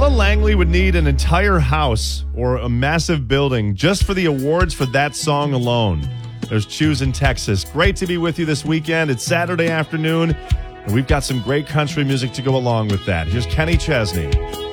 Noah Langley would need an entire house or a massive building just for the awards for that song alone. There's Choose in Texas. Great to be with you this weekend. It's Saturday afternoon, and we've got some great country music to go along with that. Here's Kenny Chesney.